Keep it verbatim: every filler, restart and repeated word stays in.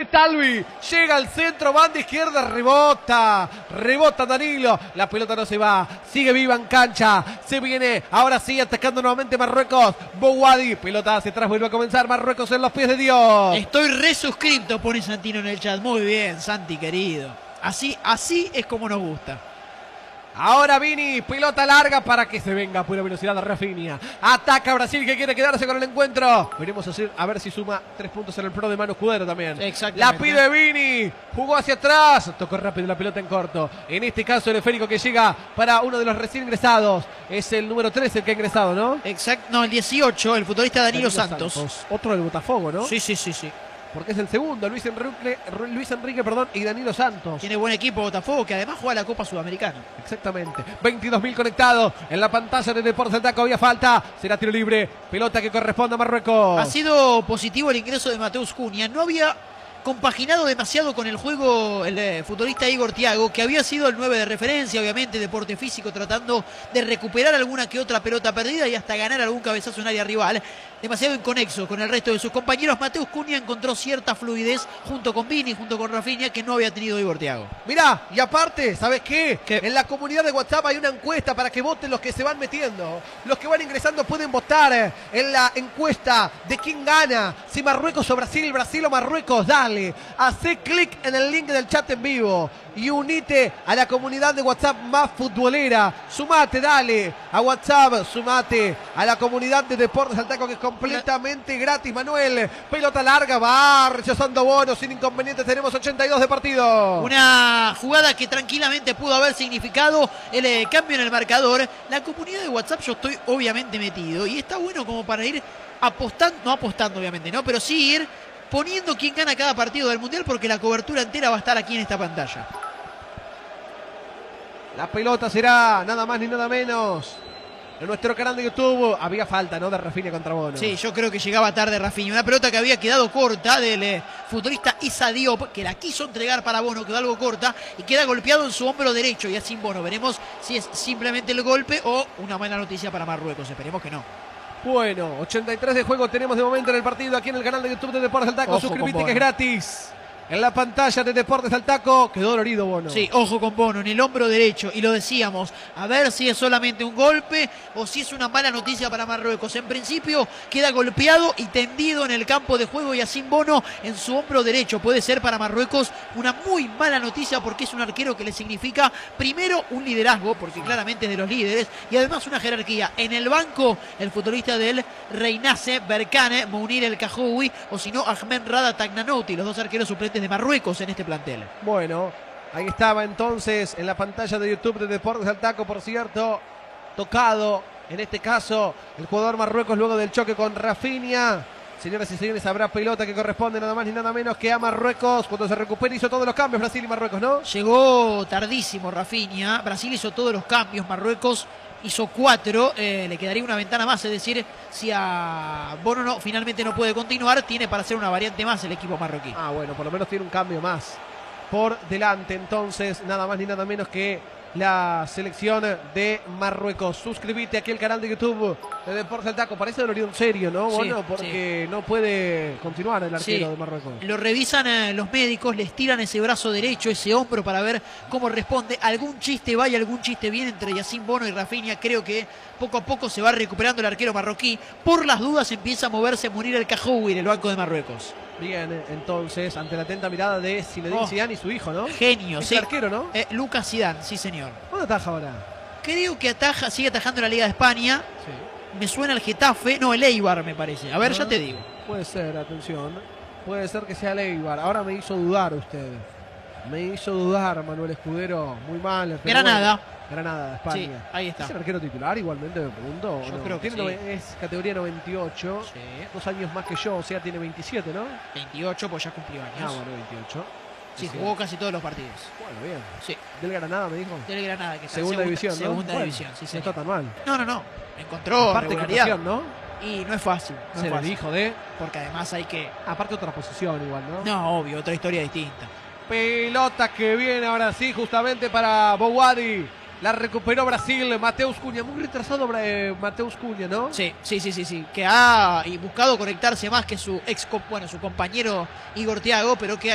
Talvi. Llega al centro, banda izquierda, rebota. Rebota Danilo. La pelota no se va. Sigue viva en cancha. Se viene. Ahora sí, atacando nuevamente Marruecos. Bouhaddi. Pelota hacia atrás. Vuelve a comenzar Marruecos en los pies de Dios. Estoy resuscripto, pone Santino en el chat. Muy bien, Santi querido. Así, así es como nos gusta. Ahora Vini, pelota larga para que se venga a pura velocidad de Rafinha. Ataca Brasil que quiere quedarse con el encuentro. Veremos hacer, a ver si suma tres puntos en el pro de Manu Escudero también. La pide Vini, jugó hacia atrás, tocó rápido la pelota en corto. En este caso el esférico que llega para uno de los recién ingresados. Es el número trece el que ha ingresado, ¿no? Exacto, no, el dieciocho, el futbolista Danilo, Danilo Santos. Santos. Otro del Botafogo, ¿no? Sí, sí, sí, sí. Porque es el segundo, Luis Enrique, Luis Enrique perdón, y Danilo Santos. Tiene buen equipo Botafogo, que además juega la Copa Sudamericana. Exactamente. veintidós mil conectados en la pantalla de Deportes del Taco. Había falta. Será tiro libre. Pelota que corresponde a Marruecos. Ha sido positivo el ingreso de Mateus Cunha. No había compaginado demasiado con el juego el eh, futbolista Igor Thiago, que había sido el nueve de referencia, obviamente, deporte físico, tratando de recuperar alguna que otra pelota perdida y hasta ganar algún cabezazo en área rival. Demasiado inconexo con el resto de sus compañeros. Mateus Cunha encontró cierta fluidez junto con Vini, junto con Rafinha, que no había tenido Igor Thiago. Mirá, y aparte, ¿sabes qué? ¿Qué? En la comunidad de WhatsApp hay una encuesta para que voten los que se van metiendo. Los que van ingresando pueden votar en la encuesta de quién gana. Si Marruecos o Brasil, Brasil o Marruecos. Dale, hacé clic en el link del chat en vivo y unite a la comunidad de WhatsApp más futbolera. Sumate, dale, a WhatsApp, sumate a la comunidad de Deportes al Taco, que es completamente gratis, Manuel. Pelota larga, va rechazando Bono sin inconvenientes. Tenemos ochenta y dos de partido. Una jugada que tranquilamente pudo haber significado el eh, cambio en el marcador. La comunidad de WhatsApp yo estoy obviamente metido y está bueno como para ir apostando, no apostando obviamente, ¿no? Pero sí ir poniendo quién gana cada partido del Mundial, porque la cobertura entera va a estar aquí en esta pantalla. La pelota será nada más ni nada menos en nuestro canal de YouTube. Había falta, ¿no? De Rafinha contra Bono. Sí, yo creo que llegaba tarde Rafinha. Una pelota que había quedado corta del eh, futbolista Issa Diop, que la quiso entregar para Bono, quedó algo corta y queda golpeado en su hombro derecho. Y así Bono, veremos si es simplemente el golpe o una mala noticia para Marruecos. Esperemos que no. Bueno, ochenta y tres de juego tenemos de momento en el partido aquí en el canal de YouTube de Deportes al Taco. Suscríbete que es gratis. En la pantalla de Deportes al Taco, quedó dolorido Bono. Sí, ojo con Bono, en el hombro derecho. Y lo decíamos, a ver si es solamente un golpe o si es una mala noticia para Marruecos. En principio queda golpeado y tendido en el campo de juego, y así Bono en su hombro derecho. Puede ser para Marruecos una muy mala noticia, porque es un arquero que le significa primero un liderazgo, porque claramente es de los líderes, y además una jerarquía. En el banco, el futbolista del Reinace Berkane, Mounir El Kajoui, o si no, Ahmed Rada Tagnanouti, los dos arqueros suplentes de Marruecos en este plantel. Bueno, ahí estaba entonces en la pantalla de YouTube de Deportes al Taco, por cierto, tocado en este caso el jugador Marruecos luego del choque con Rafinha. Señoras y señores, habrá pelota que corresponde nada más ni nada menos que a Marruecos. Cuando se recupere hizo todos los cambios Brasil y Marruecos, ¿no? Llegó tardísimo Rafinha. Brasil hizo todos los cambios, Marruecos hizo cuatro. Eh, le quedaría una ventana más, es decir, si a Bono no, finalmente no puede continuar, tiene para hacer una variante más el equipo marroquí. Ah, bueno, por lo menos tiene un cambio más por delante. Entonces, nada más ni nada menos que la selección de Marruecos. Suscríbete aquí al canal de YouTube de Deportes al Taco. Parece dolorido en serio, ¿no? Sí, bueno, porque sí. no puede continuar el arquero sí. de Marruecos. Lo revisan eh, los médicos, les tiran ese brazo derecho, ese hombro, para ver cómo responde. Algún chiste va y algún chiste viene entre Yacine Bono y Rafinha. Creo que poco a poco se va recuperando el arquero marroquí. Por las dudas empieza a moverse Mounir El Kajoui en el banco de Marruecos. Bien, entonces, ante la atenta mirada de Zinedine oh, Zidane y su hijo, ¿no? Genio, es sí. el arquero, ¿no? Eh, Lucas Zidane, sí señor. ¿Dónde ataja ahora? Creo que ataja, sigue atajando en la Liga de España. Sí. Me suena el Getafe, no, el Eibar me parece. A ver, ah, ya te digo. Puede ser, atención. Puede ser que sea el Eibar. Ahora me hizo dudar usted. Me hizo dudar Manuel Escudero. Muy mal. Pero Granada. Bueno. Granada, España. Sí, ahí está. ¿Es el arquero titular igualmente, me pregunto? Yo no? creo que tiene sí. Es categoría noventa y ocho. Sí. Dos años más que yo, o sea, tiene veintisiete, ¿no? veintiocho, pues ya cumplió años. Ah, bueno, veintiocho. Sí, jugó casi todos los partidos. Bueno, bien. Sí. Del Granada, me dijo. Del Granada, que está segunda, segunda división, ¿no? Segunda bueno, división, sí, no señor. está tan mal. No, no, no. Encontró aparte regularidad, ¿no? Y no es fácil. No Ser es fácil. el hijo de... Porque además hay que... Aparte otra posición igual, ¿no? No, obvio, otra historia distinta. Pelota que viene ahora sí, justamente para Bouhaddi. La recuperó Brasil, Mateus Cunha. Muy retrasado eh, Mateus Cunha, ¿no? Sí, sí, sí, sí, sí. Que ha y buscado conectarse más que su ex, bueno, su compañero Igor Thiago, pero que